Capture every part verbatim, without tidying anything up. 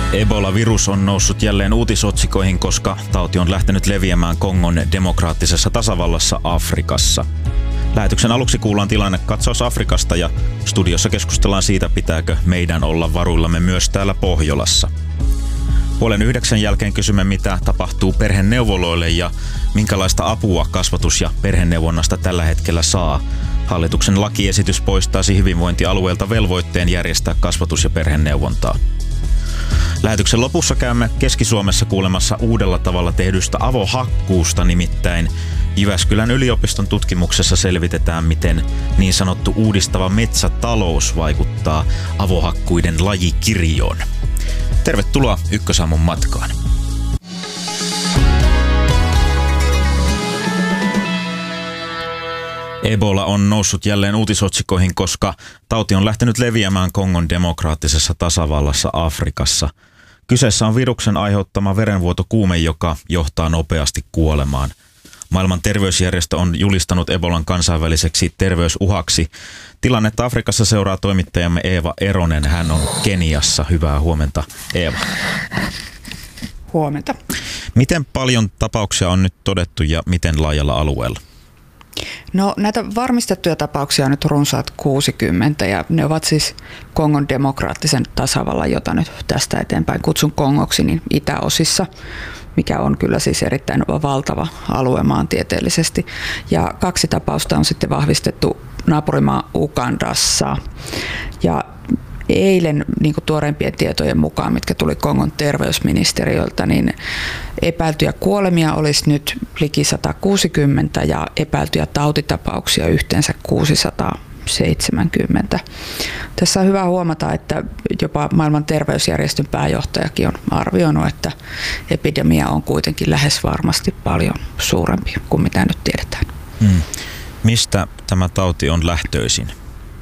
Ebola-virus on noussut jälleen uutisotsikoihin, koska tauti on lähtenyt leviämään Kongon demokraattisessa tasavallassa Afrikassa. Lähetyksen aluksi kuullaan tilannekatsaus Afrikasta ja studiossa keskustellaan siitä, pitääkö meidän olla varuillamme myös täällä Pohjolassa. Puolen yhdeksän jälkeen kysymme, mitä tapahtuu perheneuvoloille ja minkälaista apua kasvatus- ja perheneuvonnasta tällä hetkellä saa. Hallituksen lakiesitys poistaisi hyvinvointialueelta velvoitteen järjestää kasvatus- ja perheneuvontaa. Lähetyksen lopussa käymme Keski-Suomessa kuulemassa uudella tavalla tehdystä avohakkuusta, nimittäin Jyväskylän yliopiston tutkimuksessa selvitetään, miten niin sanottu uudistava metsätalous vaikuttaa avohakkuiden lajikirjoon. Tervetuloa Ykkösaamun matkaan. Ebola on noussut jälleen uutisotsikoihin, koska tauti on lähtenyt leviämään Kongon demokraattisessa tasavallassa Afrikassa. Kyseessä on viruksen aiheuttama verenvuotokuume, joka johtaa nopeasti kuolemaan. Maailman terveysjärjestö on julistanut Ebolan kansainväliseksi terveysuhaksi. Tilannetta Afrikassa seuraa toimittajamme Eeva Eronen. Hän on Keniassa. Hyvää huomenta, Eeva. Huomenta. Miten paljon tapauksia on nyt todettu ja miten laajalla alueella? No, näitä varmistettuja tapauksia on nyt runsaat kuusikymmentä ja ne ovat siis Kongon demokraattisen tasavallan, jota nyt tästä eteenpäin kutsun Kongoksi, niin itäosissa, mikä on kyllä siis erittäin valtava alue maantieteellisesti. Ja kaksi tapausta on sitten vahvistettu naapurimaa Ugandassa. Ja eilen niin kuin tuoreimpien tietojen mukaan, mitkä tuli Kongon terveysministeriöltä, niin epäiltyjä kuolemia olisi nyt liki sata kuusikymmentä ja epäiltyjä tautitapauksia yhteensä kuusisataaseitsemänkymmentä. Tässä on hyvä huomata, että jopa maailman terveysjärjestön pääjohtajakin on arvioinut, että epidemia on kuitenkin lähes varmasti paljon suurempi kuin mitä nyt tiedetään. Hmm. Mistä tämä tauti on lähtöisin?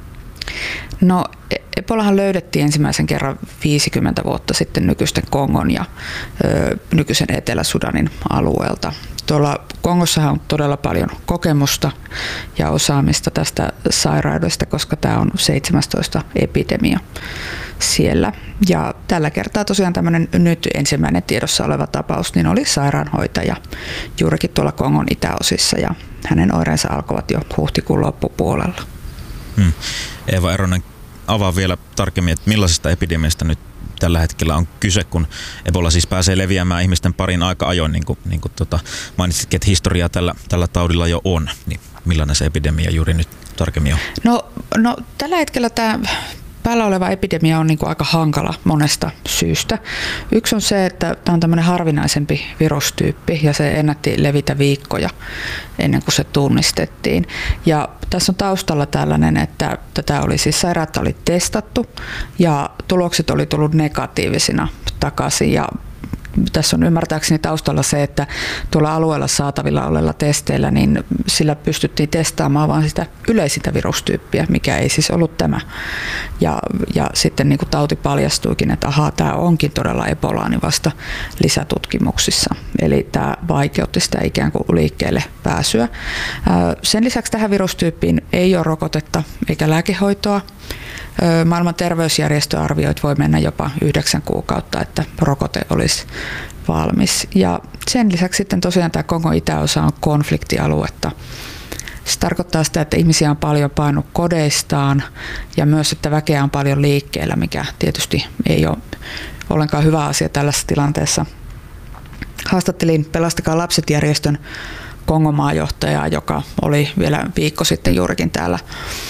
No, Ebolahan löydettiin ensimmäisen kerran viisikymmentä vuotta sitten nykyisten Kongon ja ö, nykyisen Etelä-Sudanin alueelta. Tuolla Kongossahan on todella paljon kokemusta ja osaamista tästä sairaudesta, koska tämä on seitsemästoista epidemia siellä. Ja tällä kertaa tosiaan tämmöinen nyt ensimmäinen tiedossa oleva tapaus niin oli sairaanhoitaja juurikin tuolla Kongon itäosissa ja hänen oireensa alkoivat jo huhtikuun loppupuolella. Hmm. Eeva Eronen, avaa vielä tarkemmin, että millaisesta epidemiasta nyt tällä hetkellä on kyse, kun Ebola siis pääsee leviämään ihmisten parin aika ajoin, niin kuin, niin kuin tota, mainitsitkin, että historiaa tällä, tällä taudilla jo on, niin millainen se epidemia juuri nyt tarkemmin on? No, no tällä hetkellä tämä päällä oleva epidemia on niin kuin aika hankala monesta syystä. Yksi on se, että tämä on tämmöinen harvinaisempi virustyyppi ja se ennätti levitä viikkoja ennen kuin se tunnistettiin. Ja tässä on taustalla tällainen, että tätä oli siis sairautta oli testattu ja tulokset oli tullut negatiivisina takaisin. Ja tässä on ymmärtääkseni taustalla se, että tuolla alueella saatavilla olleilla testeillä, niin sillä pystyttiin testaamaan vain sitä yleisintä virustyyppiä, mikä ei siis ollut tämä. Ja, ja sitten niin kuin tauti paljastuikin, että ahaa, tämä onkin todella Ebolaa, niin vasta lisätutkimuksissa. Eli tämä vaikeutti sitä ikään kuin liikkeelle pääsyä. Sen lisäksi tähän virustyyppiin ei ole rokotetta eikä lääkehoitoa. Maailman terveysjärjestö arvioi, että voi mennä jopa yhdeksän kuukautta, että rokote olisi valmis. Ja sen lisäksi sitten tosiaan tämä Kongon itäosa on konfliktialuetta. Se tarkoittaa sitä, että ihmisiä on paljon painut kodeistaan ja myös, että väkeä on paljon liikkeellä, mikä tietysti ei ole ollenkaan hyvä asia tällaisessa tilanteessa. Haastattelin Pelastakaa lapset -järjestön Kongon maajohtajaa, joka oli vielä viikko sitten juurikin täällä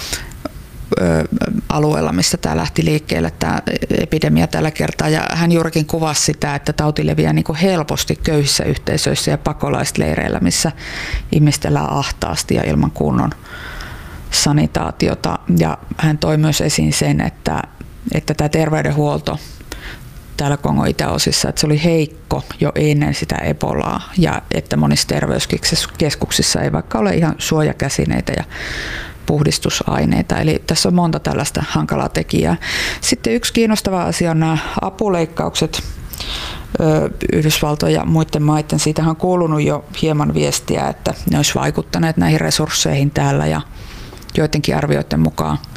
alueella, missä tämä lähti liikkeelle, tämä epidemia tällä kertaa. Ja hän juurikin kuvasi sitä, että tauti leviää niin kuin helposti köyhissä yhteisöissä ja pakolaisleireillä, missä ihmiset elää ahtaasti ja ilman kunnon sanitaatiota. Ja hän toi myös esiin sen, että, että tämä terveydenhuolto täällä Kongon itäosissa, että se oli heikko jo ennen sitä Ebolaa ja että monissa terveyskeskuksissa ei vaikka ole ihan suojakäsineitä ja puhdistusaineita. Eli tässä on monta tällaista hankalaa tekijää. Sitten yksi kiinnostava asia on nämä apuleikkaukset Yhdysvaltojen ja muiden maiden. Siitähän on kuulunut jo hieman viestiä, että ne olisi vaikuttaneet näihin resursseihin täällä ja joidenkin arvioiden mukaan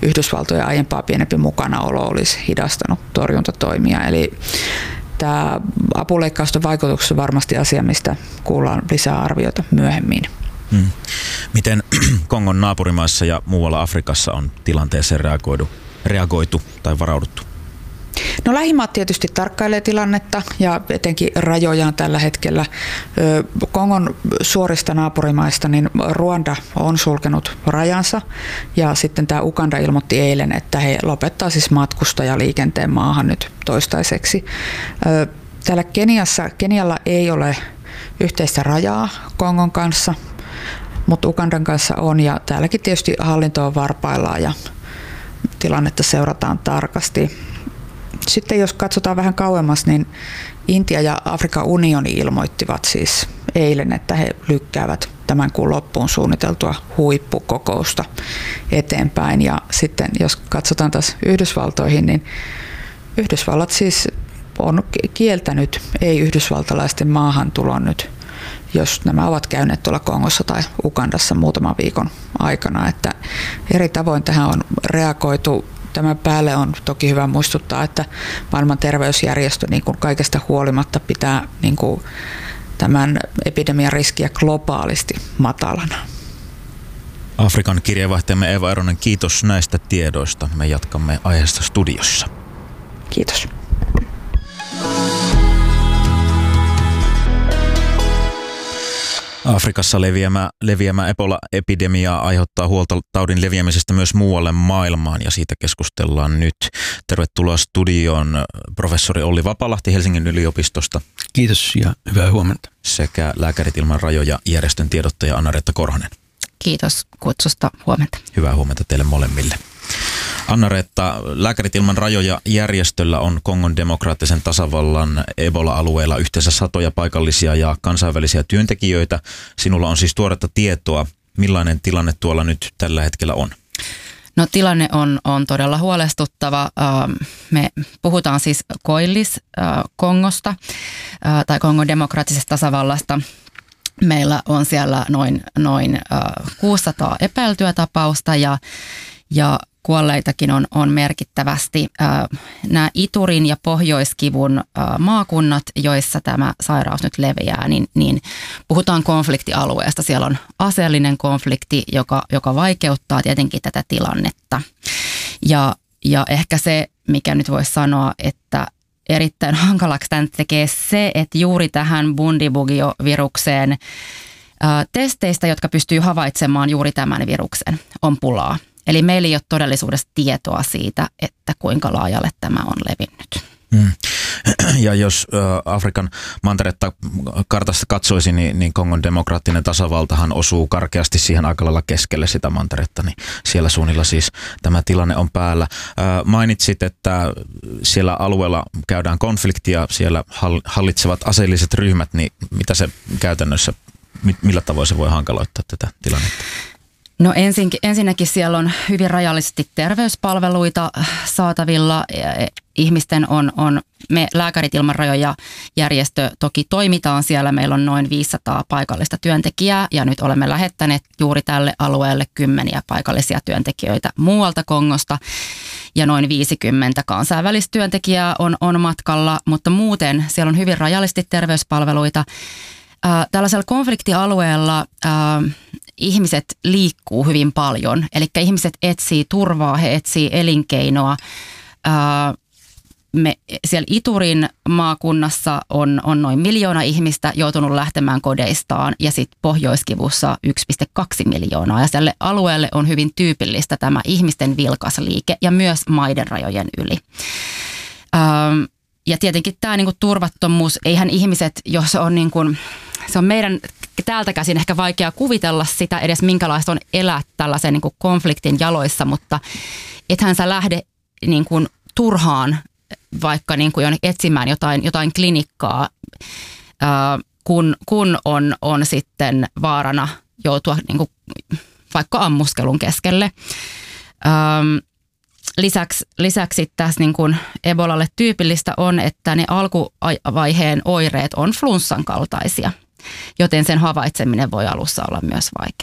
Yhdysvaltojen aiempaa pienempi mukanaolo olisi hidastanut torjuntatoimia. Eli tämä apuleikkausten vaikutus on varmasti asia, mistä kuullaan lisää arvioita myöhemmin. Hmm. Miten Kongon naapurimaissa ja muualla Afrikassa on tilanteeseen reagoitu, reagoitu tai varauduttu? No lähimaat tietysti tarkkailee tilannetta ja etenkin rajojaan tällä hetkellä. Kongon suorista naapurimaista niin Ruanda on sulkenut rajansa ja sitten tämä Uganda ilmoitti eilen, että he lopettaa siis matkustajaliikenteen maahan nyt toistaiseksi. Täällä Keniassa, Kenialla ei ole yhteistä rajaa Kongon kanssa, mutta Ugandan kanssa on ja täälläkin tietysti hallinto on varpaillaan ja tilannetta seurataan tarkasti. Sitten jos katsotaan vähän kauemmas, niin Intia ja Afrikan unioni ilmoittivat siis eilen, että he lykkäävät tämän kuun loppuun suunniteltua huippukokousta eteenpäin. Ja sitten jos katsotaan taas Yhdysvaltoihin, niin Yhdysvallat siis on kieltänyt ei-yhdysvaltalaisten maahantulon nyt, jos nämä ovat käyneet tuolla Kongossa tai Ugandassa muutaman viikon aikana. Että eri tavoin tähän on reagoitu. Tämän päälle on toki hyvä muistuttaa, että maailman terveysjärjestö niin kuin kaikesta huolimatta pitää niin kuin tämän epidemian riskiä globaalisti matalana. Afrikan kirjeenvaihtajamme Eeva Eronen, kiitos näistä tiedoista. Me jatkamme aiheesta studiossa. Kiitos. Afrikassa leviämä, leviämä Ebola-epidemia aiheuttaa huolta taudin leviämisestä myös muualle maailmaan ja siitä keskustellaan nyt. Tervetuloa studioon professori Olli Vapalahti Helsingin yliopistosta. Kiitos ja hyvää huomenta. Sekä Lääkärit ilman rajoja järjestön tiedottaja Anna-Reetta Korhonen. Kiitos kutsusta, huomenta. Hyvää huomenta teille molemmille. Anna-Reetta, Lääkärit ilman rajoja järjestöllä on Kongon demokraattisen tasavallan Ebola-alueella yhteensä satoja paikallisia ja kansainvälisiä työntekijöitä. Sinulla on siis tuoretta tietoa. Millainen tilanne tuolla nyt tällä hetkellä on? No tilanne on, on todella huolestuttava. Me puhutaan siis Koillis-Kongosta tai Kongon demokraattisesta tasavallasta. Meillä on siellä noin, noin kuusisataa epäiltyä tapausta ja, ja kuolleitakin on, on merkittävästi. Nämä Iturin ja Pohjoiskivun maakunnat, joissa tämä sairaus nyt leviää, niin, niin puhutaan konfliktialueesta. Siellä on aseellinen konflikti, joka, joka vaikeuttaa tietenkin tätä tilannetta. Ja, ja ehkä se, mikä nyt voisi sanoa, että erittäin hankalaksi tämän tekee se, että juuri tähän Bundibugyo-virukseen testeistä, jotka pystyy havaitsemaan juuri tämän viruksen, on pulaa. Eli meillä ei ole todellisuudessa tietoa siitä, että kuinka laajalle tämä on levinnyt. Hmm. Ja jos Afrikan manteretta kartasta katsoisi, niin, niin Kongon demokraattinen tasavaltahan osuu karkeasti siihen aika lailla keskelle sitä manteretta, niin siellä suunnilla siis tämä tilanne on päällä. Mainitsit, että siellä alueella käydään konfliktia, siellä hallitsevat aseelliset ryhmät, niin mitä se käytännössä, millä tavoin se voi hankaloittaa tätä tilannetta? No ensin, ensinnäkin siellä on hyvin rajallisesti terveyspalveluita saatavilla. Ihmisten on, on me Lääkärit ilman rajoja järjestö toki toimitaan siellä. Meillä on noin viisisataa paikallista työntekijää ja nyt olemme lähettäneet juuri tälle alueelle kymmeniä paikallisia työntekijöitä muualta Kongosta. Ja noin viisikymmentä kansainvälistä työntekijää on, on matkalla, mutta muuten siellä on hyvin rajallisesti terveyspalveluita. Äh, tällaisella konfliktialueella äh, ihmiset liikkuu hyvin paljon, eli ihmiset etsii turvaa, he etsii elinkeinoa. Äh, me, siellä Iturin maakunnassa on, on noin miljoona ihmistä joutunut lähtemään kodeistaan ja sitten Pohjoiskivussa yksi pilkku kaksi miljoonaa. Ja tälle alueelle on hyvin tyypillistä tämä ihmisten vilkas liike ja myös maiden rajojen yli. Ähm, ja tietenkin tämä niinku turvattomuus, eihän ihmiset, jos on niin kuin, se on meidän täältä käsin ehkä vaikea kuvitella sitä edes minkälaista on elää tällaisen niin kuin konfliktin jaloissa, mutta ethän sä lähde niin kuin turhaan vaikka niin kuin etsimään jotain, jotain klinikkaa, ää, kun, kun on, on sitten vaarana joutua niin kuin vaikka ammuskelun keskelle. Ähm, Lisäksi, lisäksi tässä niin kuin Ebolalle tyypillistä on, että ne alkuvaiheen oireet on flunssan kaltaisia, joten sen havaitseminen voi alussa olla myös vaikeaa.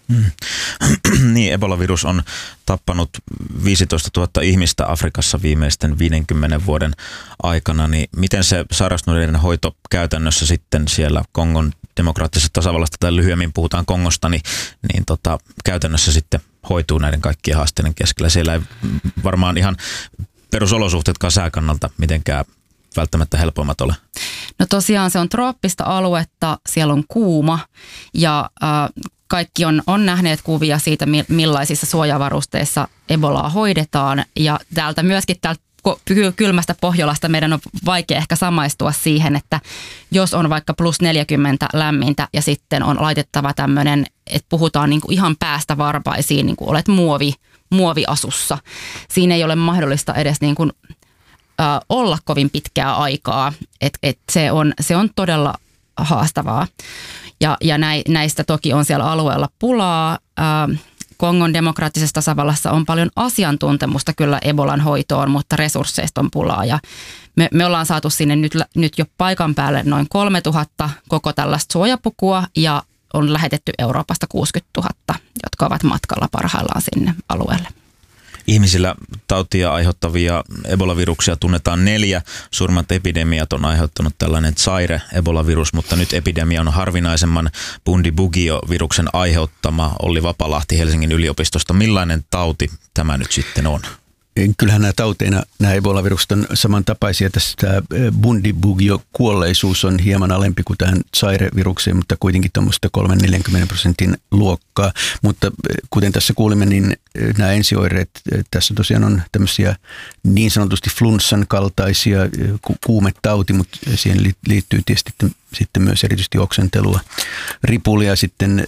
Hmm. Niin, Ebola-virus on tappanut viisitoistatuhatta ihmistä Afrikassa viimeisten viidenkymmenen vuoden aikana, niin miten se sairastuneiden hoito käytännössä sitten siellä Kongon demokraattisesta tasavallasta, tai lyhyemmin puhutaan Kongosta, niin, niin tota, käytännössä sitten hoituu näiden kaikkien haasteiden keskellä. Siellä ei varmaan ihan perusolosuhteetkaan sääkannalta mitenkään välttämättä helpoimmat ole. No tosiaan se on trooppista aluetta, siellä on kuuma ja äh, kaikki on, on nähneet kuvia siitä, millaisissa suojavarusteissa Ebolaa hoidetaan ja täältä myöskin täältä kylmästä Pohjolasta meidän on vaikea ehkä samaistua siihen, että jos on vaikka plus neljäkymmentä lämmintä ja sitten on laitettava tämmöinen, että puhutaan niin kuin ihan päästä varpaisiin, niin kuin olet muovi, muoviasussa. Siinä ei ole mahdollista edes niin kuin, äh, olla kovin pitkää aikaa, että et se, on, se on todella haastavaa. Ja, ja näistä toki on siellä alueella pulaa. Äh, Kongon demokraattisessa tasavallassa on paljon asiantuntemusta kyllä Ebolan hoitoon, mutta resursseista on pulaa. Ja me, me ollaan saatu sinne nyt, nyt jo paikan päälle noin kolmetuhatta koko tällaista suojapukua ja on lähetetty Euroopasta kuusikymmentätuhatta, jotka ovat matkalla parhaillaan sinne alueelle. Ihmisillä tautia aiheuttavia Ebola-viruksia tunnetaan neljä. Suurimmat epidemiat on aiheuttanut tällainen Zaire Ebola-virus, mutta nyt epidemia on harvinaisemman Bundibugyo-viruksen aiheuttama. Olli Vapalahti Helsingin yliopistosta. Millainen tauti tämä nyt sitten on? Kyllähän nämä tauteina, nämä Ebola-virukset on samantapaisia. Tässä tämä Bundibugyo-kuolleisuus on hieman alempi kuin tähän Zaire-virukseen, mutta kuitenkin tuommoista kolmekymmentä neljäkymmentä prosentin luokkaa. Mutta kuten tässä kuulimme, niin nämä ensioireet, tässä tosiaan on tämmöisiä niin sanotusti flunssan kaltaisia ku- kuumetauti, mutta siihen liittyy tietysti sitten myös erityisesti oksentelua, ripulia sitten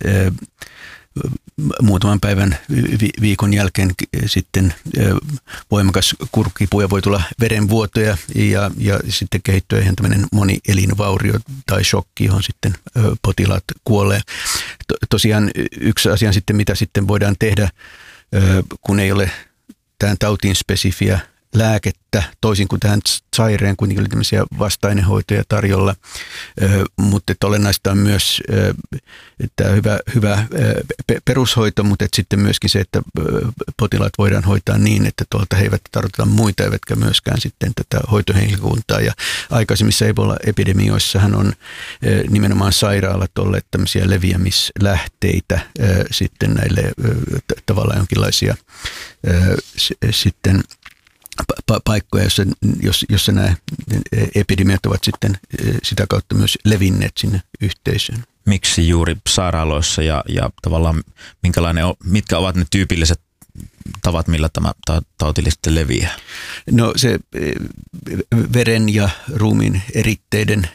muutaman päivän viikon jälkeen sitten voimakas kurkkikipu ja voi tulla verenvuotoja ja, ja sitten kehittyy ihan tämmöinen monielinvaurio tai shokki, johon sitten potilaat kuolee. Tosiaan yksi asia sitten, mitä sitten voidaan tehdä, kun ei ole tähän tautiin spesifiä lääkettä, toisin kuin tähän Zaireen kuitenkin oli tämmöisiä vasta-ainehoitoja tarjolla, mutta että olennaista on myös tämä hyvä, hyvä perushoito, mutta että sitten myöskin se, että potilaat voidaan hoitaa niin, että tuolta he eivät tarvita muita, eivätkä myöskään sitten tätä hoitohenkilökuntaa. Ja aikaisemmissa Ebola-epidemioissahan on nimenomaan sairaalat olleet tämmöisiä leviämislähteitä sitten näille tavallaan jonkinlaisia sitten Pa- paikkoja, jossa, jossa nämä epidemiat ovat sitten sitä kautta myös levinneet sinne yhteisöön. Miksi juuri sairaaloissa ja, ja tavallaan minkälainen on, mitkä ovat ne tyypilliset tavat, millä tämä tauti sitten leviää? No se veren ja ruumiin eritteiden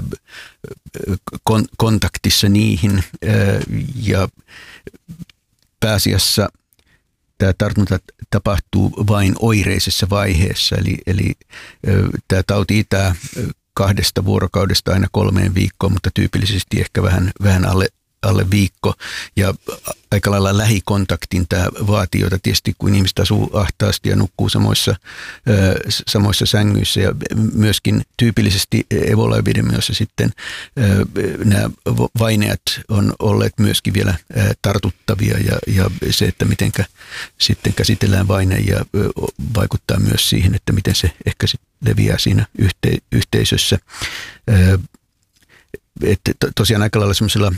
kontaktissa niihin ja pääasiassa tämä tartunta tapahtuu vain oireisessa vaiheessa, eli, eli tämä tauti itää kahdesta vuorokaudesta aina kolmeen viikkoon, mutta tyypillisesti ehkä vähän, vähän alle, alle viikko. Ja aika lailla lähikontaktin tämä vaatii, jota tietysti kun ihmiset asuu ahtaasti ja nukkuu samoissa, samoissa sängyissä. Ja myöskin tyypillisesti Ebola-epidemioissa sitten nämä vaineat on olleet myöskin vielä tartuttavia ja, ja se, että miten sitten käsitellään vaine ja vaikuttaa myös siihen, että miten se ehkä sitten leviää siinä yhte, yhteisössä. Että tosiaan aika lailla semmoisella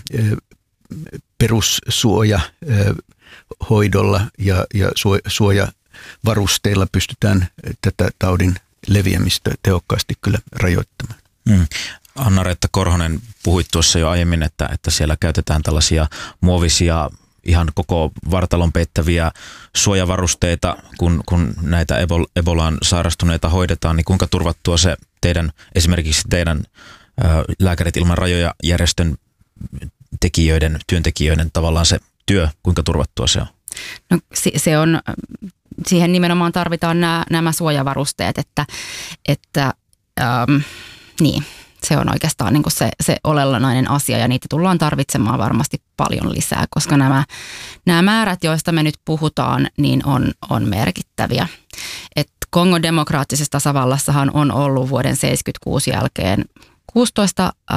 perussuojahoidolla ja, ja suojavarusteilla pystytään tätä taudin leviämistä tehokkaasti kyllä rajoittamaan. Hmm. Anna-Reetta Korhonen, puhuit tuossa jo aiemmin, että, että siellä käytetään tällaisia muovisia ihan koko vartalon peittäviä suojavarusteita, kun, kun näitä Ebolaan sairastuneita hoidetaan, niin kuinka turvattua se teidän, esimerkiksi teidän Lääkärit ilman rajoja järjestön tekijöiden, työntekijöiden tavallaan se työ, kuinka turvattua se on? No se on, siihen nimenomaan tarvitaan nämä, nämä suojavarusteet, että, että ähm, niin, se on oikeastaan niin kuin se, se olennainen asia ja niitä tullaan tarvitsemaan varmasti paljon lisää, koska nämä, nämä määrät, joista me nyt puhutaan, niin on, on merkittäviä. Et Kongon demokraattisessa tasavallassahan on ollut vuoden seitsemänkymmentäkuusi jälkeen kuusitoista äh,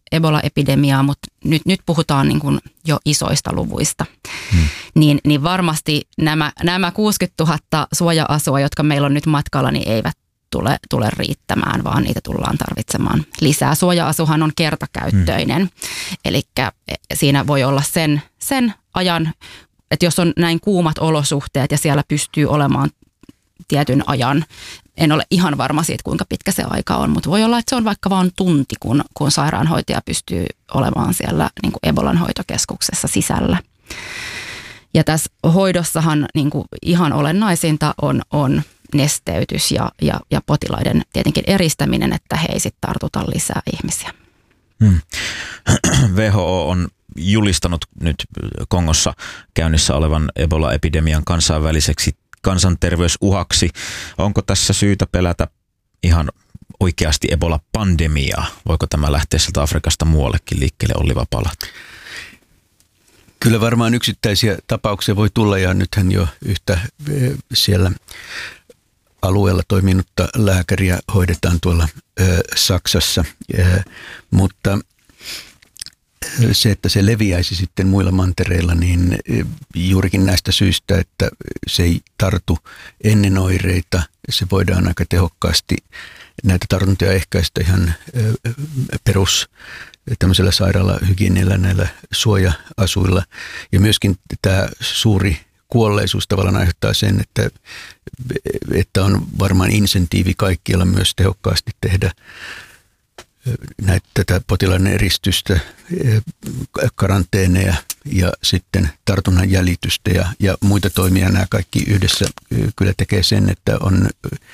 Ebola-epidemiaa, mutta nyt, nyt puhutaan niin kuin jo isoista luvuista. Hmm. Niin, niin varmasti nämä, nämä kuusikymmentätuhatta suoja-asua, jotka meillä on nyt matkalla, niin eivät tule, tule riittämään, vaan niitä tullaan tarvitsemaan lisää. Suoja-asuhan on kertakäyttöinen, hmm. eli siinä voi olla sen, sen ajan, että jos on näin kuumat olosuhteet ja siellä pystyy olemaan tietyn ajan, en ole ihan varma siitä, kuinka pitkä se aika on, mutta voi olla, että se on vaikka vain tunti, kun, kun sairaanhoitaja pystyy olemaan siellä niin kuin Ebolan hoitokeskuksessa sisällä. Ja tässä hoidossahan niin kuin ihan olennaisinta on, on nesteytys ja, ja, ja potilaiden tietenkin eristäminen, että he ei sitten tartuta lisää ihmisiä. Hmm. W H O on julistanut nyt Kongossa käynnissä olevan Ebola-epidemian kansainväliseksi kansanterveysuhaksi. Onko tässä syytä pelätä ihan oikeasti Ebola-pandemiaa? Voiko tämä lähteä sieltä Afrikasta muuallekin liikkeelle, Olli Vapalahti? Kyllä varmaan yksittäisiä tapauksia voi tulla, ja nythän jo yhtä siellä alueella toiminutta lääkäriä hoidetaan tuolla ö, Saksassa, ö, mutta se, että se leviäisi sitten muilla mantereilla, niin juurikin näistä syistä, että se ei tartu ennen oireita, se voidaan aika tehokkaasti näitä tartuntoja ehkäistä ihan perus tämmöisellä sairaalahygienialla, näillä suoja-asuilla. Ja myöskin tämä suuri kuolleisuus tavallaan aiheuttaa sen, että, että on varmaan insentiivi kaikkialla myös tehokkaasti tehdä näitä tätä potilaiden eristystä, karanteeneja ja sitten tartunnan jäljitystä ja, ja muita toimia. Nämä kaikki yhdessä kyllä tekee sen, että on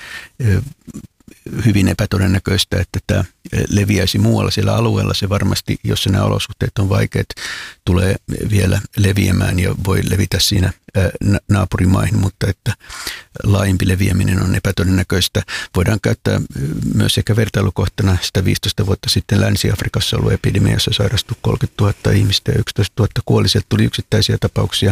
hyvin epätodennäköistä, että tämä leviäisi muualla siellä alueella. Se varmasti, jos nämä olosuhteet on vaikeat, tulee vielä leviämään ja voi levitä siinä naapurimaihin, mutta että laajempi leviäminen on epätodennäköistä. Voidaan käyttää myös ehkä vertailukohtana sitä viisitoista vuotta sitten Länsi-Afrikassa ollut epidemia, jossa sairastui kolmekymmentätuhatta ihmistä ja yksitoistatuhatta kuoli. Sieltä tuli yksittäisiä tapauksia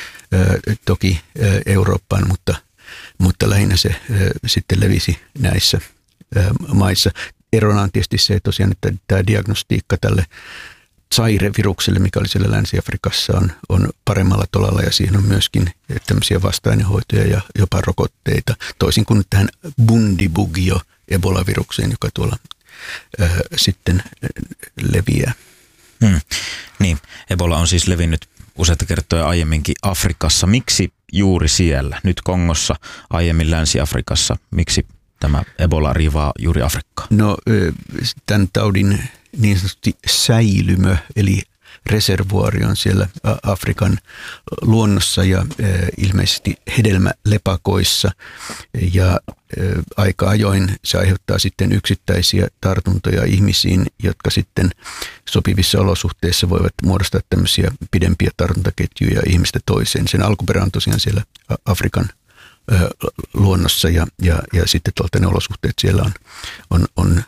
toki Eurooppaan, mutta, mutta lähinnä se sitten levisi näissä maissa. Erona on tietysti se tosiaan, että tämä diagnostiikka tälle Zaire-virukselle, mikä oli siellä Länsi-Afrikassa, on, on paremmalla tolalla ja siihen on myöskin tämmöisiä vasta-ainehoitoja ja jopa rokotteita, toisin kuin tähän Bundibugyo Ebola-virukseen, joka tuolla ää, sitten leviää. Hmm. Niin, Ebola on siis levinnyt useita kertoja aiemminkin Afrikassa. Miksi juuri siellä? Nyt Kongossa, aiemmin Länsi-Afrikassa. Miksi tämä Ebola riivaa juuri Afrikkaa? No tämän taudin niin sanotusti säilymö, eli reservuaari on siellä Afrikan luonnossa ja ilmeisesti hedelmälepakoissa. Ja aika ajoin se aiheuttaa sitten yksittäisiä tartuntoja ihmisiin, jotka sitten sopivissa olosuhteissa voivat muodostaa tämmöisiä pidempiä tartuntaketjuja ihmistä toiseen. Sen alkuperä on tosiaan siellä Afrikan luonnossa ja, ja, ja sitten tuolta ne olosuhteet siellä on, on, on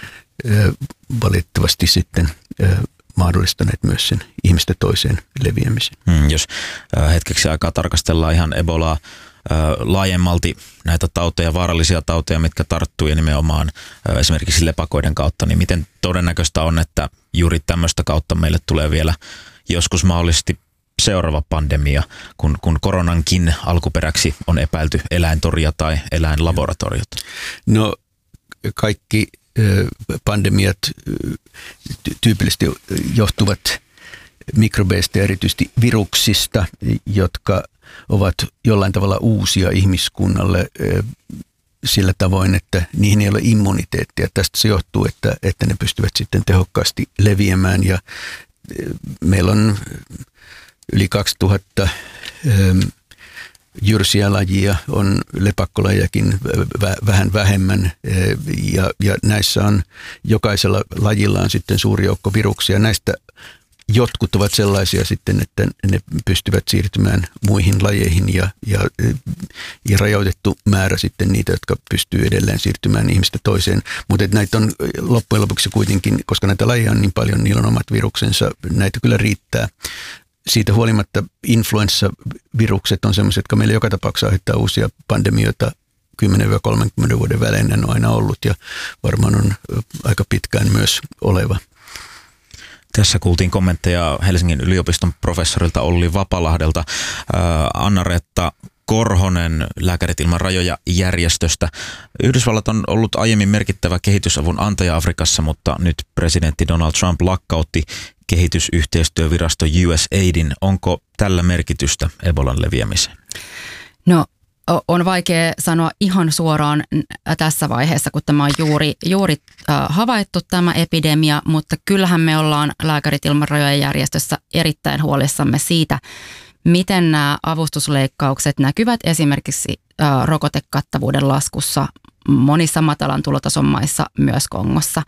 valitettavasti sitten mahdollistaneet myös sen ihmistä toiseen leviämisen. Hmm, jos hetkeksi aikaa tarkastellaan ihan Ebolaa laajemmalti, näitä tauteja, vaarallisia tauteja, mitkä tarttuu ja nimenomaan esimerkiksi lepakoiden kautta, niin miten todennäköistä on, että juuri tämmöistä kautta meille tulee vielä joskus mahdollisesti seuraava pandemia, kun, kun koronankin alkuperäksi on epäilty eläintoria tai eläinlaboratoriot? No kaikki pandemiat tyypillisesti johtuvat mikrobeista ja erityisesti viruksista, jotka ovat jollain tavalla uusia ihmiskunnalle sillä tavoin, että niihin ei ole immuniteettia. Tästä se johtuu, että, että ne pystyvät sitten tehokkaasti leviämään ja meillä on yli kaksituhatta jyrsiä lajia, on lepakkolajiakin vähän vähemmän ja, ja näissä on jokaisella lajilla on sitten suuri joukko viruksia. Näistä jotkut ovat sellaisia sitten, että ne pystyvät siirtymään muihin lajeihin ja, ja, ja rajoitettu määrä sitten niitä, jotka pystyy edelleen siirtymään ihmistä toiseen. Mutta näitä on loppujen lopuksi kuitenkin, koska näitä lajeja on niin paljon, niillä on omat viruksensa, näitä kyllä riittää. Siitä huolimatta influenssavirukset on sellaiset, jotka meillä joka tapauksessa aiheuttaa uusia pandemioita kymmenen kolmekymmentä vuoden välein on aina ollut ja varmaan on aika pitkään myös oleva. Tässä kuultiin kommentteja Helsingin yliopiston professorilta Olli Vapalahdelta. Anna-Reetta Korhonen Lääkärit ilman rajoja -järjestöstä. Yhdysvallat on ollut aiemmin merkittävä kehitysavun antaja Afrikassa, mutta nyt presidentti Donald Trump lakkautti kehitysyhteistyövirasto U S A I Din. Onko tällä merkitystä Ebolan leviämiseen? No on vaikea sanoa ihan suoraan tässä vaiheessa, kun tämä on juuri, juuri havaittu tämä epidemia, mutta kyllähän me ollaan Lääkärit ilman rajoja -järjestössä erittäin huolissamme siitä, miten nämä avustusleikkaukset näkyvät esimerkiksi rokotekattavuuden laskussa monissa matalan tulotason maissa, myös Kongossa.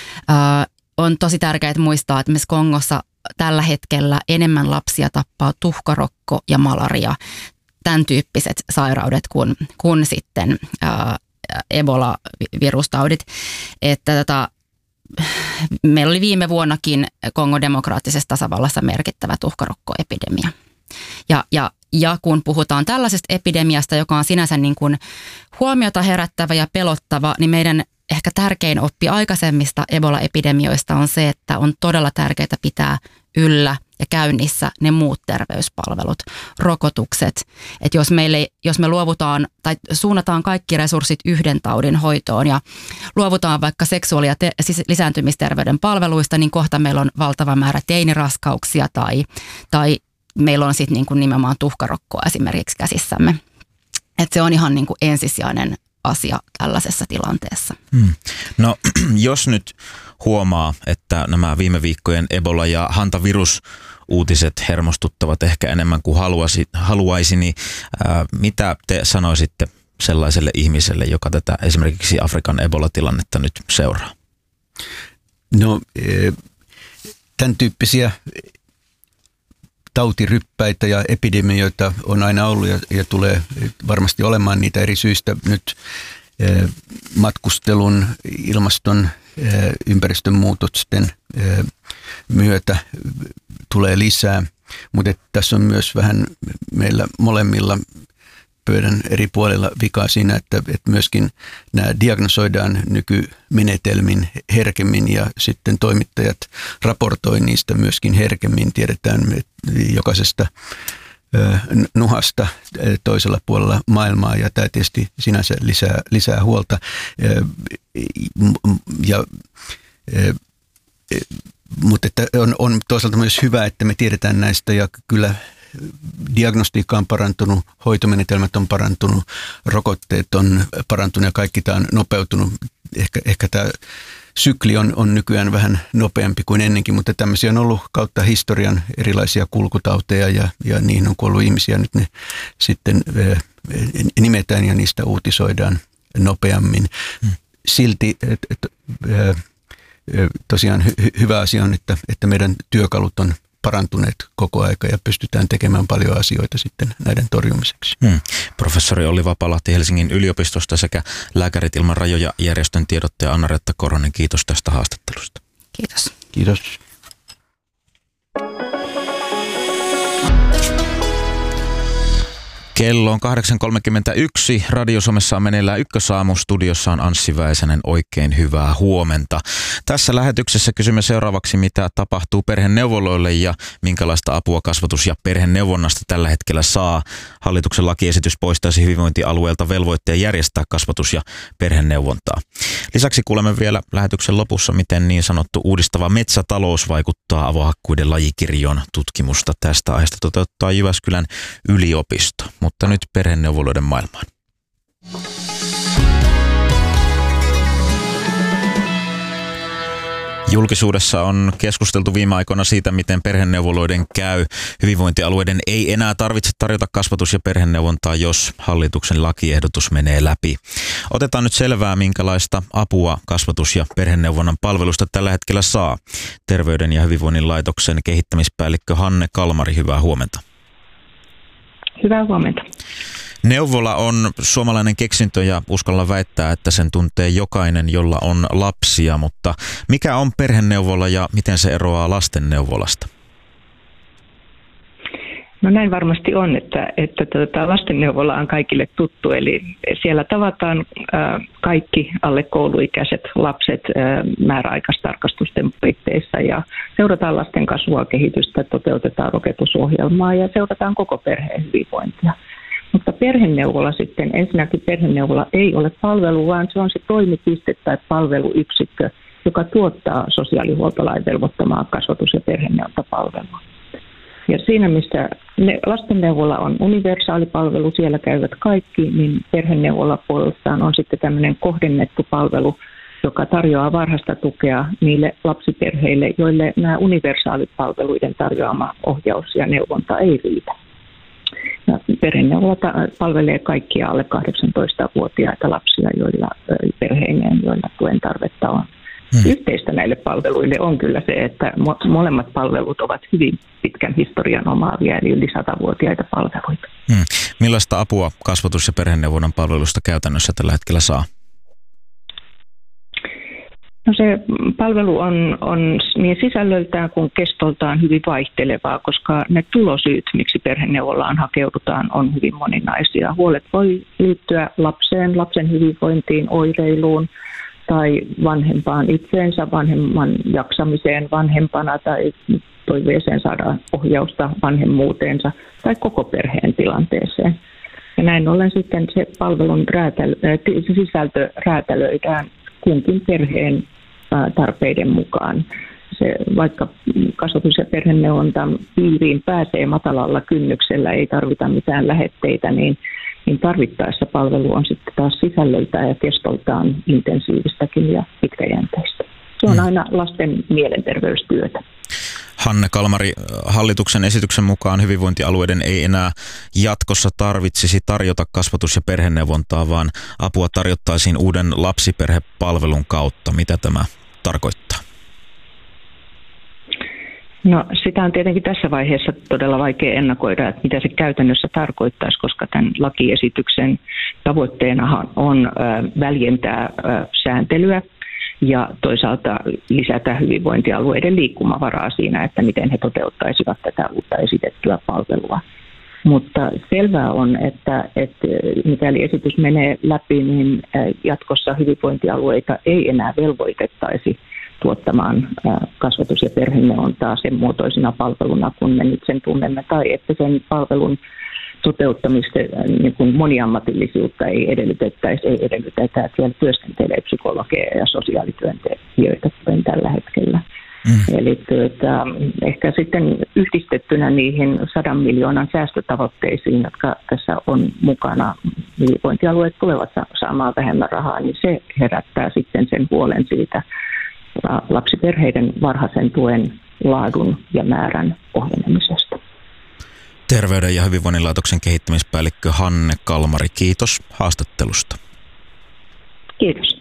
On tosi tärkeää muistaa, että myös Kongossa tällä hetkellä enemmän lapsia tappaa tuhkarokko ja malaria, tämän tyyppiset sairaudet kuin, kuin sitten ää, Ebola-virustaudit. Että tota, meillä oli viime vuonnakin Kongon demokraattisessa tasavallassa merkittävä tuhkarokkoepidemia. Ja, ja, ja kun puhutaan tällaisesta epidemiasta, joka on sinänsä niin kuin huomiota herättävä ja pelottava, niin meidän ehkä tärkein oppi aikaisemmista Ebola-epidemioista on se, että on todella tärkeää pitää yllä ja käynnissä ne muut terveyspalvelut, rokotukset. Että jos, meille, jos me luovutaan tai suunnataan kaikki resurssit yhden taudin hoitoon ja luovutaan vaikka seksuaali- ja te- siis lisääntymisterveyden palveluista, niin kohta meillä on valtava määrä teiniraskauksia tai, tai meillä on sitten niinku nimenomaan tuhkarokkoa esimerkiksi käsissämme. Että se on ihan niinku ensisijainen asia tällaisessa tilanteessa. Hmm. No jos nyt huomaa, että nämä viime viikkojen Ebola- ja hantavirusuutiset hermostuttavat ehkä enemmän kuin haluaisi, haluaisi, niin ää, mitä te sanoisitte sellaiselle ihmiselle, joka tätä esimerkiksi Afrikan Ebola-tilannetta nyt seuraa? No tämän tyyppisiä tautiryppäitä ja epidemioita on aina ollut ja, ja tulee varmasti olemaan niitä eri syistä. Nyt eh, matkustelun, ilmaston, eh, ympäristön muutosten eh, myötä tulee lisää, mutta tässä on myös vähän meillä molemmilla pöydän eri puolilla vikaa siinä, että, että myöskin nämä diagnosoidaan nykymenetelmin herkemmin ja sitten toimittajat raportoi niistä myöskin herkemmin. Tiedetään jokaisesta nuhasta toisella puolella maailmaa ja tämä tietysti sinänsä lisää, lisää huolta. Ja, mutta että on, on toisaalta myös hyvä, että me tiedetään näistä ja kyllä diagnostiikka on parantunut, hoitomenetelmät on parantunut, rokotteet on parantunut ja kaikki tämä on nopeutunut. Ehkä, ehkä tämä sykli on, on nykyään vähän nopeampi kuin ennenkin, mutta tämmöisiä on ollut kautta historian erilaisia kulkutauteja ja, ja niihin on kuollut ihmisiä. Nyt ne sitten e, nimetään ja niistä uutisoidaan nopeammin. Hmm. Silti et, et, e, tosiaan hy, hyvä asia on, että, että meidän työkalut on parantuneet koko aika ja pystytään tekemään paljon asioita sitten näiden torjumiseksi. Hmm. Professori Olli Vapalahti Helsingin yliopistosta sekä Lääkärit ilman rajoja -järjestön tiedottaja Anna-Reetta Korhonen, kiitos tästä haastattelusta. Kiitos. Kiitos. Kello on kahdeksan kolmekymmentäyksi. Radio Suomessa on meneillään Ykkösaamu. Studiossa on Anssi Väisänen. Oikein hyvää huomenta. Tässä lähetyksessä kysymme seuraavaksi, mitä tapahtuu perheneuvoloille ja minkälaista apua kasvatus- ja perheneuvonnasta tällä hetkellä saa. Hallituksen lakiesitys poistaisi hyvinvointialueelta velvoitteen järjestää kasvatus- ja perheneuvontaa. Lisäksi kuulemme vielä lähetyksen lopussa, miten niin sanottu uudistava metsätalous vaikuttaa avohakkuiden lajikirjoon. Tutkimusta tästä aiheesta toteuttaa Jyväskylän yliopisto. Mutta nyt perheneuvoloiden maailmaan. Julkisuudessa on keskusteltu viime aikoina siitä, miten perheneuvoloiden käy. Hyvinvointialueiden ei enää tarvitse tarjota kasvatus- ja perheneuvontaa, jos hallituksen lakiehdotus menee läpi. Otetaan nyt selvää, minkälaista apua kasvatus- ja perheneuvonnan palvelusta tällä hetkellä saa. Terveyden ja hyvinvoinnin laitoksen kehittämispäällikkö Hanne Kalmari, hyvää huomenta. Hyvää huomenta. Neuvola on suomalainen keksintö ja uskalla väittää, että sen tuntee jokainen, jolla on lapsia, mutta mikä on perheneuvola ja miten se eroaa lastenneuvolasta? No näin varmasti on, että, että tuota, lastenneuvola on kaikille tuttu, eli siellä tavataan ää, kaikki alle kouluikäiset lapset ää, määräaikaistarkastusten puitteissa ja seurataan lasten kasvua, kehitystä, toteutetaan rokotusohjelmaa ja seurataan koko perheen hyvinvointia. Mutta perheneuvola sitten, ensinnäkin perheneuvola ei ole palvelu, vaan se on se toimipiste tai palveluyksikkö, joka tuottaa sosiaalihuoltolain velvoittamaa kasvatus- ja perheneuvontapalvelua. Ja siinä, missä ne, lastenneuvola on universaali palvelu, siellä käyvät kaikki, niin perheneuvola puolestaan on sitten tämmöinen kohdennettu palvelu, joka tarjoaa varhaista tukea niille lapsiperheille, joille nämä universaalipalveluiden tarjoama ohjaus ja neuvonta ei riitä. Ja perheneuvola palvelee kaikkia alle kahdeksantoistavuotiaita lapsia, joilla perheineen, joilla tuen tarvetta on. Hmm. Yhteistä näille palveluille on kyllä se, että molemmat palvelut ovat hyvin pitkän historian omaavia, eli yli satavuotiaita palveluita. Hmm. Millaista apua kasvatus- ja perheneuvonnan palvelusta käytännössä tällä hetkellä saa? No se palvelu on, on niin sisällöltään kuin kestoltaan hyvin vaihtelevaa, koska ne tulosyyt, miksi perheneuvolaan hakeudutaan, on hyvin moninaisia. Huolet voi liittyä lapseen, lapsen hyvinvointiin, oireiluun, tai vanhempaan itseensä, vanhemman jaksamiseen vanhempana tai toiveeseen saada ohjausta vanhemmuuteensa tai koko perheen tilanteeseen. Ja näin ollen sitten se palvelun räätäl- se sisältö räätälöidään kunkin perheen tarpeiden mukaan. Se, vaikka kasvatus- ja perheneuvontan piiriin pääsee matalalla kynnyksellä, ei tarvita mitään lähetteitä, niin niin tarvittaessa palvelu on sitten taas sisällöltään ja kestoltaan intensiivistäkin ja pitkäjänteistä. Se on aina lasten mielenterveystyötä. Hanne Kalmari, hallituksen esityksen mukaan hyvinvointialueiden ei enää jatkossa tarvitsisi tarjota kasvatus- ja perheneuvontaa, vaan apua tarjottaisiin uuden lapsiperhepalvelun kautta. Mitä tämä tarkoittaa? No sitä on tietenkin tässä vaiheessa todella vaikea ennakoida, että mitä se käytännössä tarkoittaisi, koska tämän lakiesityksen tavoitteenahan on väljentää sääntelyä ja toisaalta lisätä hyvinvointialueiden liikkumavaraa siinä, että miten he toteuttaisivat tätä uutta esitettyä palvelua. Mutta selvää on, että, että mikäli esitys menee läpi, niin jatkossa hyvinvointialueita ei enää velvoitettaisi tuottamaan kasvatus- ja perheneuvontaa sen muotoisena palveluna, kun me nyt sen tunnemme, tai että sen palvelun toteuttamista niin kuin moniammatillisuutta ei edellytettäisi, ei edellytetä, että siellä työskentelee psykologeja ja sosiaalityöntekijöitä kuten tällä hetkellä. Mm. Eli tuota, ehkä sitten yhdistettynä niihin sadan miljoonan säästötavoitteisiin, jotka tässä on mukana, hyvinvointialueet tulevat saamaan vähemmän rahaa, niin se herättää sitten sen huolen siitä lapsiperheiden varhaisen tuen laadun ja määrän ohjelmisesta. Terveyden ja hyvinvoinnin laitoksen kehittämispäällikkö Hanne Kalmari, kiitos haastattelusta. Kiitos.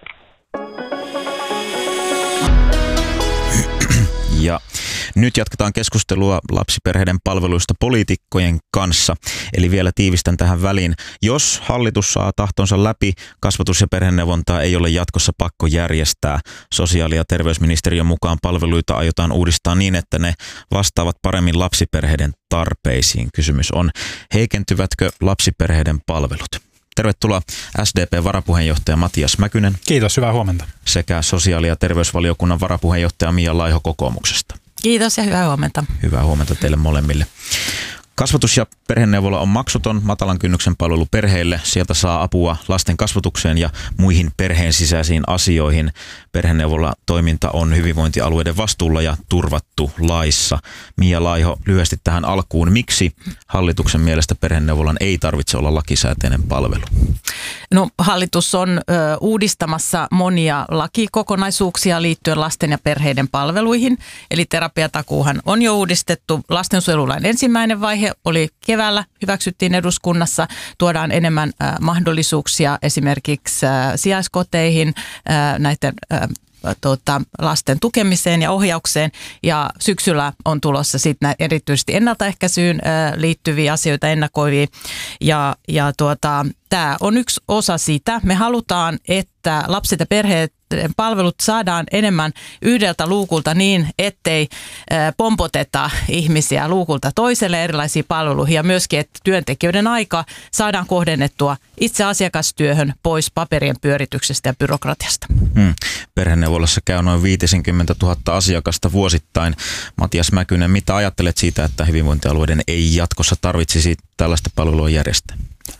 Ja nyt jatketaan keskustelua lapsiperheiden palveluista poliitikkojen kanssa. Eli vielä tiivistän tähän väliin. Jos hallitus saa tahtonsa läpi, kasvatus- ja perheneuvontaa ei ole jatkossa pakko järjestää. Sosiaali- ja terveysministeriön mukaan palveluita aiotaan uudistaa niin, että ne vastaavat paremmin lapsiperheiden tarpeisiin. Kysymys on, heikentyvätkö lapsiperheiden palvelut? Tervetuloa S D P-varapuheenjohtaja Matias Mäkynen. Kiitos, hyvää huomenta. Sekä sosiaali- ja terveysvaliokunnan varapuheenjohtaja Mia Laiho kokoomuksesta. Kiitos ja hyvää huomenta. Hyvää huomenta teille molemmille. Kasvatus- ja perheneuvola on maksuton matalan kynnyksen palvelu perheille. Sieltä saa apua lasten kasvatukseen ja muihin perheen sisäisiin asioihin. Perheneuvola-toiminta on hyvinvointialueiden vastuulla ja turvattu laissa. Mia Laiho, lyhyesti tähän alkuun. Miksi hallituksen mielestä perheneuvolan ei tarvitse olla lakisääteinen palvelu? No, hallitus on ö, uudistamassa monia lakikokonaisuuksia liittyen lasten ja perheiden palveluihin. Eli terapiatakuuhan on jo uudistettu. Lastensuojelulain ensimmäinen vaihe oli keväällä, hyväksyttiin eduskunnassa. Tuodaan enemmän ö, mahdollisuuksia esimerkiksi ö, sijaiskoteihin, ö, näiden ö, Tuota, lasten tukemiseen ja ohjaukseen, ja syksyllä on tulossa sitten erityisesti ennaltaehkäisyyn ä, liittyviä asioita ennakoivia, ja, ja tuota, tämä on yksi osa sitä. Me halutaan, että lapset ja perheet palvelut saadaan enemmän yhdeltä luukulta niin, ettei pompoteta ihmisiä luukulta toiselle erilaisiin palveluihin ja myöskin, että työntekijöiden aika saadaan kohdennettua itse asiakastyöhön pois paperien pyörityksestä ja byrokratiasta. Hmm. Perheneuvolassa käy noin viisikymmentätuhatta asiakasta vuosittain. Matias Mäkynen, mitä ajattelet siitä, että hyvinvointialueiden ei jatkossa tarvitsisi tällaista palvelua järjestää?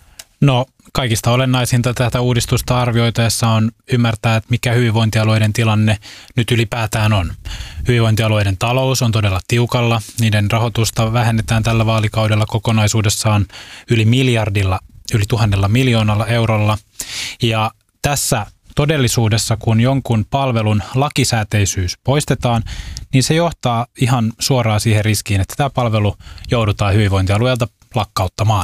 No, kaikista olennaisinta tätä uudistusta arvioitaessa on ymmärtää, että mikä hyvinvointialueiden tilanne nyt ylipäätään on. Hyvinvointialueiden talous on todella tiukalla. Niiden rahoitusta vähennetään tällä vaalikaudella kokonaisuudessaan yli miljardilla, yli tuhannella miljoonalla eurolla. Ja tässä todellisuudessa, kun jonkun palvelun lakisääteisyys poistetaan, niin se johtaa ihan suoraan siihen riskiin, että tämä palvelu joudutaan hyvinvointialueelta lakkauttamaan.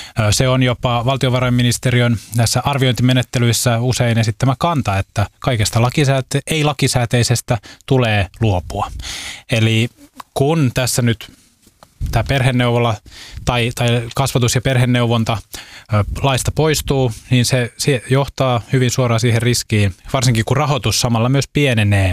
Se on jopa valtiovarainministeriön näissä arviointimenettelyissä usein esittämä kanta, että kaikesta lakisääte- ei-lakisääteisestä tulee luopua. Eli kun tässä nyt tämä perheneuvola tai, tai kasvatus- ja perheneuvonta laista poistuu, niin se, se johtaa hyvin suoraan siihen riskiin, varsinkin kun rahoitus samalla myös pienenee,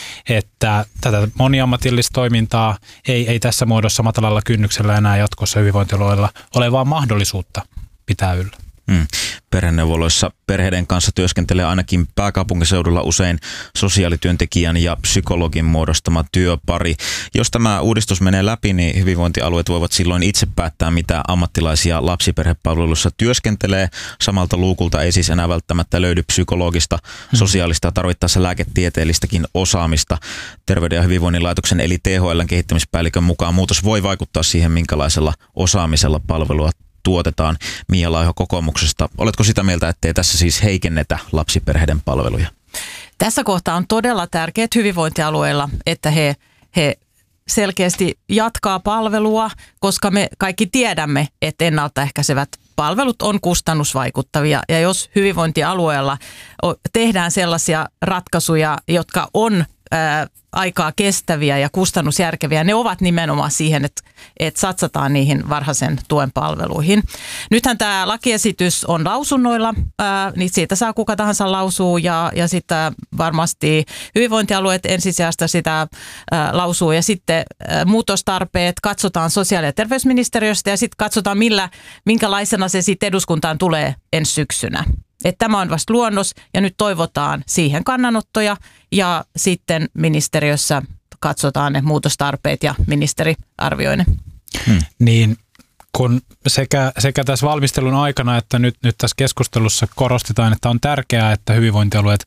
että tätä moniammatillista toimintaa ei, ei tässä muodossa matalalla kynnyksellä enää jatkossa hyvinvointialueilla ole vaan mahdollisuutta pitää yllä. Hmm. Perheneuvoloissa perheiden kanssa työskentelee ainakin pääkaupunkiseudulla usein sosiaalityöntekijän ja psykologin muodostama työpari. Jos tämä uudistus menee läpi, niin hyvinvointialueet voivat silloin itse päättää, mitä ammattilaisia lapsiperhepalveluissa työskentelee. Samalta luukulta ei siis enää välttämättä löydy psykologista, sosiaalista ja tarvittaessa lääketieteellistäkin osaamista. Terveyden ja hyvinvoinnin laitoksen eli T H L:n kehittämispäällikön mukaan muutos voi vaikuttaa siihen, minkälaisella osaamisella palvelua tuotetaan. Mia Laiho kokoomuksesta. Oletko sitä mieltä, ettei tässä siis heikennetä lapsiperheiden palveluja? Tässä kohtaa on todella tärkeää hyvinvointialueilla, että he, he selkeästi jatkaa palvelua, koska me kaikki tiedämme, että ennaltaehkäisevät palvelut on kustannusvaikuttavia. Ja jos hyvinvointialueella tehdään sellaisia ratkaisuja, jotka on ää, aikaa kestäviä ja kustannusjärkeviä, ne ovat nimenomaan siihen, että, että satsataan niihin varhaisen tuen palveluihin. Nythän tämä lakiesitys on lausunnoilla, ää, niin siitä saa kuka tahansa lausuu ja, ja sitten varmasti hyvinvointialueet ensisijasta sitä ää, lausuu ja sitten ää, muutostarpeet katsotaan sosiaali- ja terveysministeriöstä ja sitten katsotaan millä, minkälaisena se sitten eduskuntaan tulee ensi syksynä. Että tämä on vasta luonnos ja nyt toivotaan siihen kannanottoja ja sitten ministeriössä katsotaan ne muutostarpeet ja ministeri arvioi ne. Hmm. Niin kun sekä, sekä tässä valmistelun aikana että nyt, nyt tässä keskustelussa korostetaan, että on tärkeää, että hyvinvointialueet